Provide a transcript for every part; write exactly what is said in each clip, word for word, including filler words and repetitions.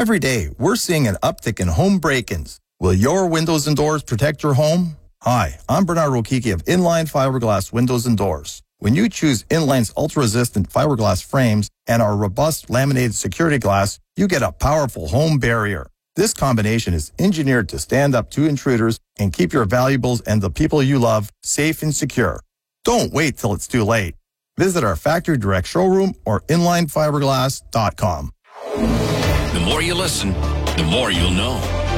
Every day, we're seeing an uptick in home break-ins. Will your windows and doors protect your home? Hi, I'm Bernard Rokiki of Inline Fiberglass Windows and Doors. When you choose Inline's ultra-resistant fiberglass frames and our robust laminated security glass, you get a powerful home barrier. This combination is engineered to stand up to intruders and keep your valuables and the people you love safe and secure. Don't wait till it's too late. Visit our factory direct showroom or inline fiberglass dot com. The more you listen, the more you'll know.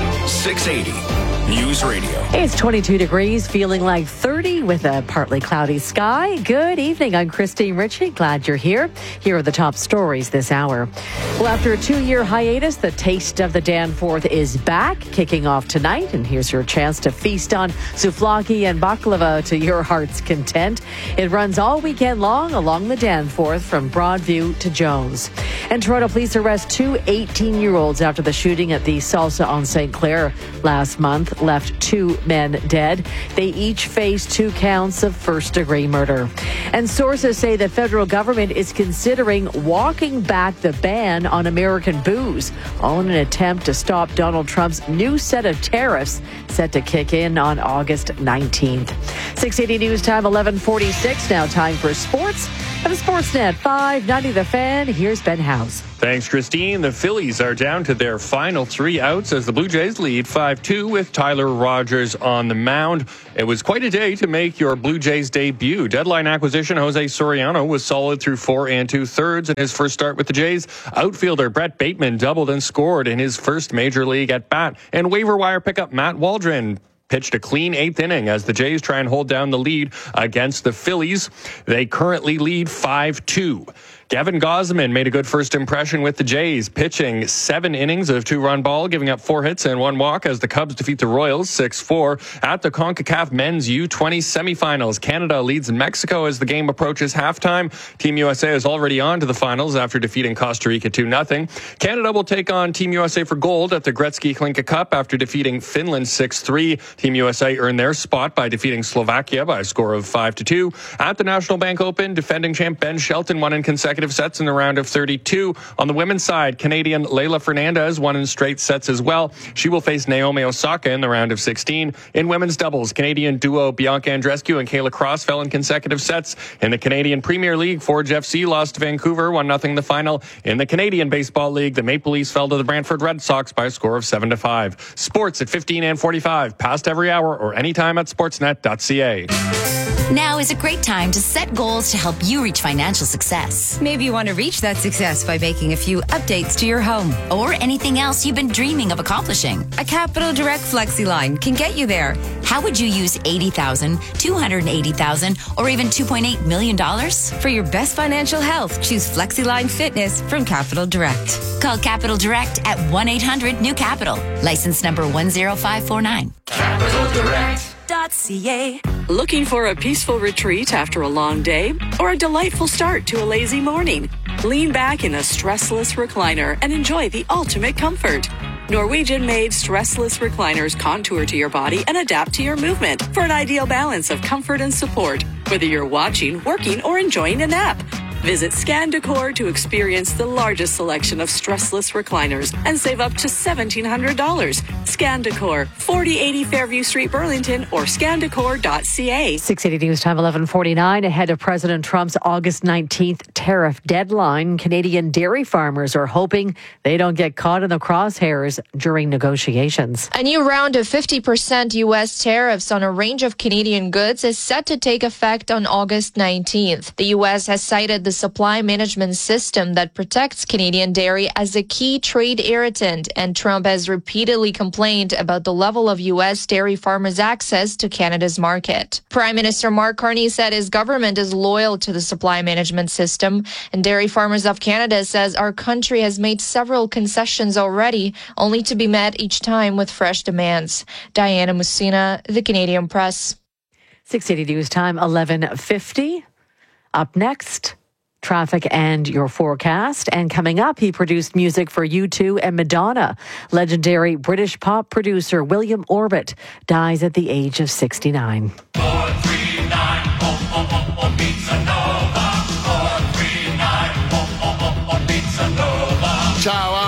six eighty News Radio. It's twenty-two degrees, feeling like thirty with a partly cloudy sky. Good evening. I'm Christine Ritchie. Glad you're here. Here are the top stories this hour. Well, after a two-year hiatus, the Taste of the Danforth is back, kicking off tonight. And here's your chance to feast on souvlaki and baklava to your heart's content. It runs all weekend long along the Danforth from Broadview to Jones. And Toronto police arrest two eighteen-year-olds after the shooting at the Salsa on Saint Clair last month left two men dead. They each face two counts of first-degree murder. And sources say the federal government is considering walking back the ban on American booze, all in an attempt to stop Donald Trump's new set of tariffs set to kick in on August nineteenth. six eighty News Time, eleven forty-six. Now time for sports. On the Sportsnet five ninety The Fan, here's Ben House. Thanks, Christine. The Phillies are down to their final three outs as the Blue Jays lead five two with Tyler Rogers on the mound. It was quite a day to make your Blue Jays debut. Deadline acquisition Jose Soriano was solid through four and two-thirds in his first start with the Jays. Outfielder Brett Bateman doubled and scored in his first major league at bat. And waiver wire pickup Matt Waldron pitched a clean eighth inning as the Jays try and hold down the lead against the Phillies. They currently lead five two. Gavin Gosman made a good first impression with the Jays, pitching seven innings of two-run ball, giving up four hits and one walk as the Cubs defeat the Royals six four. At the CONCACAF Men's U twenty semifinals, Canada leads Mexico as the game approaches halftime. Team U S A is already on to the finals after defeating Costa Rica two nothing. Canada will take on Team U S A for gold at the Gretzky Klinka Cup after defeating Finland six three. Team U S A earned their spot by defeating Slovakia by a score of five to two. At the National Bank Open, defending champ Ben Shelton won in consecutive sets in the round of thirty-two. On the women's side, Canadian Leylah Fernandez won in straight sets as well. She will face Naomi Osaka in the round of sixteen. In women's doubles, Canadian duo Bianca Andreescu and Kayla Cross fell in consecutive sets. In the Canadian Premier League, Forge F C lost to Vancouver, one nothing the final. In the Canadian Baseball League, the Maple Leafs fell to the Brantford Red Sox by a score of seven to five. Sports at fifteen and forty-five, past every hour or anytime at sportsnet dot c a. Now is a great time to set goals to help you reach financial success. Maybe you want to reach that success by making a few updates to your home. Or anything else you've been dreaming of accomplishing. A Capital Direct FlexiLine can get you there. How would you use eighty thousand dollars, two hundred eighty thousand dollars, or even two point eight million dollars? For your best financial health, choose FlexiLine Fitness from Capital Direct. Call Capital Direct at one eight hundred new capital. License number one zero five four nine. Capital Direct. .ca. Looking for a peaceful retreat after a long day or a delightful start to a lazy morning? Lean back in a stressless recliner and enjoy the ultimate comfort. Norwegian-made stressless recliners contour to your body and adapt to your movement for an ideal balance of comfort and support, whether you're watching, working, or enjoying a nap. Visit Scan Decor to experience the largest selection of stressless recliners and save up to seventeen hundred dollars. Scan Decor, forty eighty Fairview Street, Burlington, or scan decor dot c a. six eighty News Time, eleven forty-nine. Ahead of President Trump's August nineteenth tariff deadline, Canadian dairy farmers are hoping they don't get caught in the crosshairs during negotiations. A new round of fifty percent U S tariffs on a range of Canadian goods is set to take effect on August nineteenth. The U S has cited the supply management system that protects Canadian dairy as a key trade irritant, and Trump has repeatedly complained about the level of U S dairy farmers' access to Canada's market. Prime Minister Mark Carney said his government is loyal to the supply management system, and Dairy Farmers of Canada says our country has made several concessions already, only to be met each time with fresh demands. Diana Musina, The Canadian Press. six eighty News Time, eleven fifty. Up next, traffic and your forecast. And coming up, he produced music for U two and Madonna. Legendary British pop producer William Orbit dies at the age of sixty-nine. four three nine, oh, oh, oh, oh, Pizza Nova. four three nine, oh, oh, oh, oh, Pizza Nova. Ciao, I'm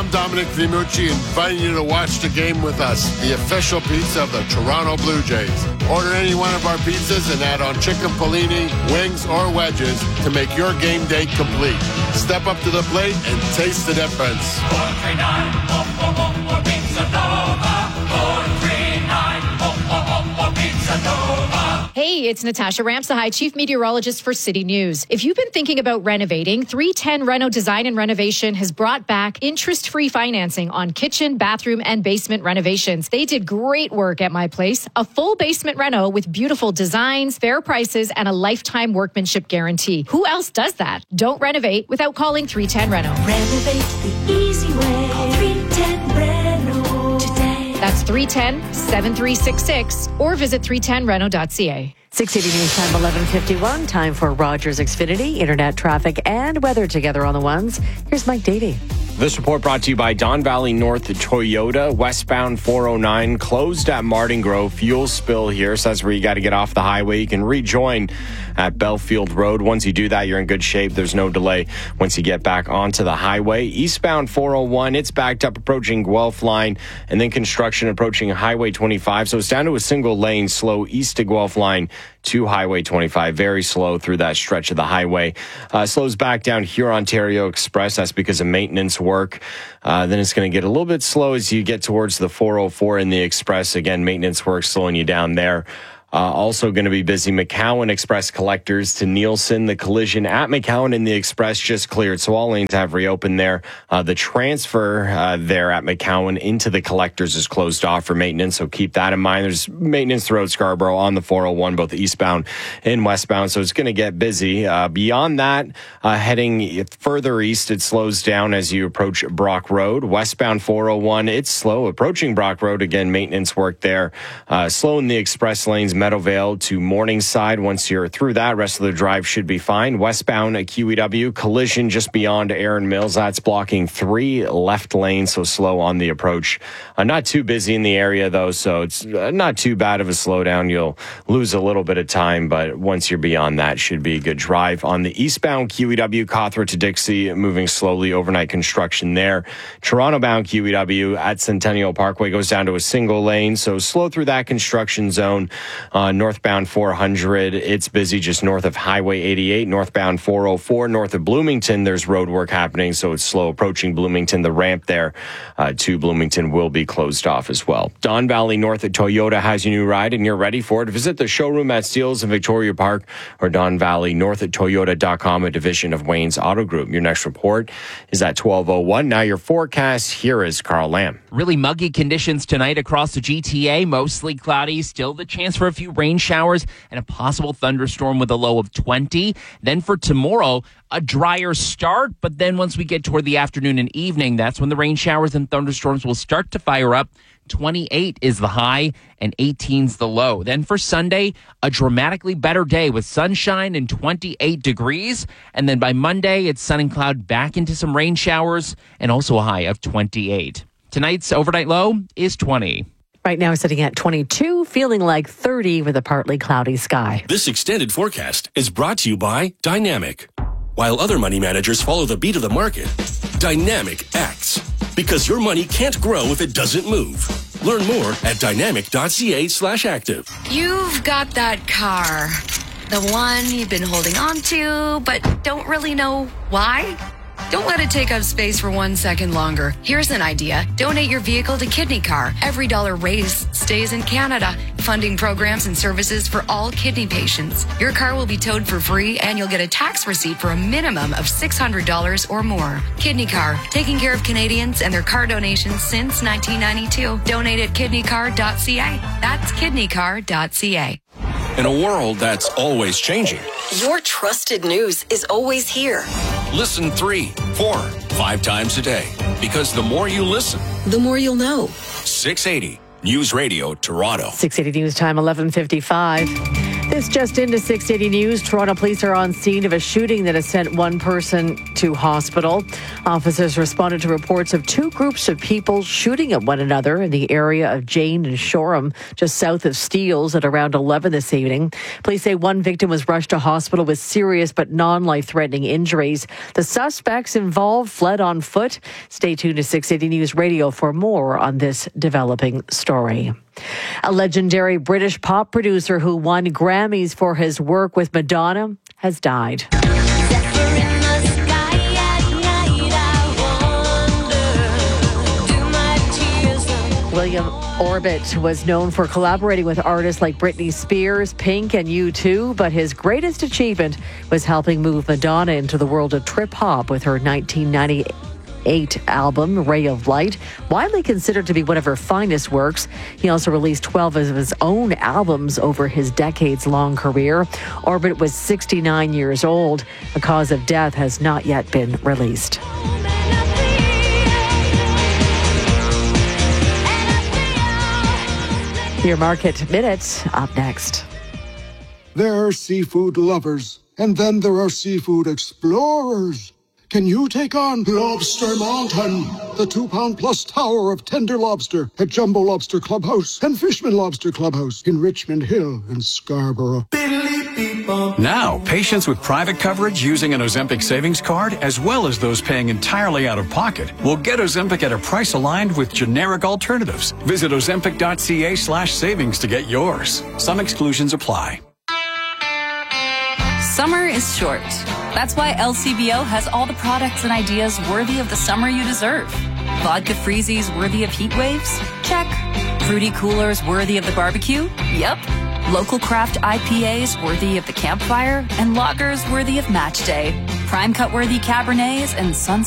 I'm Dominic Vimucci, inviting you to watch the game with us, the official pizza of the Toronto Blue Jays. Order any one of our pizzas and add on chicken polini, wings, or wedges to make your game day complete. Step up to the plate and taste the difference. four three nine, oh, oh, oh, oh, Pizza Nova. four three nine, oh, oh, oh, oh, Pizza Nova. Hey, it's Natasha Ramsahai, Chief Meteorologist for City News. If you've been thinking about renovating, three ten Reno Design and Renovation has brought back interest-free financing on kitchen, bathroom, and basement renovations. They did great work at my place. A full basement reno with beautiful designs, fair prices, and a lifetime workmanship guarantee. Who else does that? Don't renovate without calling three ten Reno. Renovate the easy way. Call three ten Reno today. That's three one zero, seven three six six or visit three ten reno dot c a. six eighty News Time, eleven fifty-one. Time for Rogers Xfinity, internet traffic and weather together on the ones. Here's Mike Davey. This report brought to you by Don Valley North Toyota, westbound four oh nine, closed at Martin Grove. Fuel spill here, so that's where you got to get off the highway. You can rejoin at Belfield Road. Once you do that, you're in good shape. There's no delay once you get back onto the highway. Eastbound four oh one, it's backed up approaching Guelph line, and then construction approaching Highway twenty-five. So it's down to a single lane, slow east to Guelph line to Highway twenty-five. Very slow through that stretch of the highway. Uh, slows back down here, Ontario Express. That's because of maintenance work. Uh, then it's going to get a little bit slow as you get towards the four oh four in the Express. Again, maintenance work slowing you down there. Uh, also going to be busy. McCowan Express collectors to Nielsen. The collision at McCowan in the Express just cleared, so all lanes have reopened there. Uh, the transfer uh, there at McCowan into the collectors is closed off for maintenance, so keep that in mind. There's maintenance throughout Scarborough on the four oh one, both eastbound and westbound, so it's going to get busy. Uh, beyond that, uh, heading further east, it slows down as you approach Brock Road. Westbound four oh one, it's slow. Approaching Brock Road, again, maintenance work there. Uh, slow in the express lanes, Meadowvale to Morningside. Once you're through that, rest of the drive should be fine. Westbound at Q E W, collision just beyond Aaron Mills. That's blocking three left lanes, so slow on the approach. Uh, not too busy in the area, though, so it's uh, not too bad of a slowdown. You'll lose a little bit of time, but once you're beyond that, should be a good drive. On the eastbound Q E W, Cawthra to Dixie, moving slowly. Overnight construction there. Toronto-bound Q E W at Centennial Parkway goes down to a single lane, so slow through that construction zone. Uh, northbound four hundred, it's busy just north of Highway eighty-eight. Northbound four oh four, north of Bloomington, there's road work happening, so it's slow approaching Bloomington. The ramp there uh, to Bloomington will be closed off as well. Don Valley North at Toyota has your new ride, and you're ready for it. Visit the showroom at Steeles in Victoria Park or Don Valley North at Toyota dot com, a division of Wayne's Auto Group. Your next report is at twelve oh one. Now your forecast, here is Carl Lamb. Really muggy conditions tonight across the G T A, mostly cloudy, still the chance for a few rain showers and a possible thunderstorm with a low of twenty. Then for tomorrow, a drier start, but then once we get toward the afternoon and evening, that's when the rain showers and thunderstorms will start to fire up. twenty-eight is the high and eighteen's the low. Then for Sunday, a dramatically better day with sunshine and twenty-eight degrees. And then by Monday, it's sun and cloud back into some rain showers and also a high of twenty-eight. Tonight's overnight low is twenty. Right now, sitting at twenty-two, feeling like thirty with a partly cloudy sky. This extended forecast is brought to you by Dynamic. While other money managers follow the beat of the market, Dynamic acts. Because your money can't grow if it doesn't move. Learn more at dynamic.ca slash active. You've got that car. The one you've been holding on to, but don't really know why? Don't let it take up space for one second longer. Here's an idea. Donate your vehicle to Kidney Car. Every dollar raised stays in Canada, funding programs and services for all kidney patients. Your car will be towed for free, and you'll get a tax receipt for a minimum of six hundred dollars or more. Kidney Car, taking care of Canadians and their car donations since nineteen ninety-two. Donate at kidney car dot c a. That's kidney car dot c a. In a world that's always changing, your trusted news is always here. Listen three, four, five times a day. Because the more you listen, the more you'll know. six eighty News Radio Toronto. six eighty News Time, eleven fifty-five. This just into six eighty News. Toronto police are on scene of a shooting that has sent one person to hospital. Officers responded to reports of two groups of people shooting at one another in the area of Jane and Shoreham, just south of Steeles, at around eleven this evening. Police say one victim was rushed to hospital with serious but non-life-threatening injuries. The suspects involved fled on foot. Stay tuned to six eighty News Radio for more on this developing story. A legendary British pop producer who won Grammys for his work with Madonna has died. William Orbit was known for collaborating with artists like Britney Spears, Pink, and U two, but his greatest achievement was helping move Madonna into the world of trip-hop with her nineteen ninety-eight album, Ray of Light, widely considered to be one of her finest works. He also released twelve of his own albums over his decades-long career. Orbit was sixty-nine years old. The cause of death has not yet been released. Your Market Minute up next. There are seafood lovers, and then there are seafood explorers. Can you take on Lobster Mountain, the two-pound plus tower of tender lobster at Jumbo Lobster Clubhouse and Fishman Lobster Clubhouse in Richmond Hill and Scarborough? Now, patients with private coverage using an Ozempic savings card, as well as those paying entirely out of pocket, will get Ozempic at a price aligned with generic alternatives. Visit ozempic.ca slash savings to get yours. Some exclusions apply. Summer is short. That's why L C B O has all the products and ideas worthy of the summer you deserve. Vodka freezies worthy of heat waves? Check. Fruity coolers worthy of the barbecue? Yep. Local craft I P As worthy of the campfire? And lagers worthy of match day. Prime cut worthy Cabernets and sun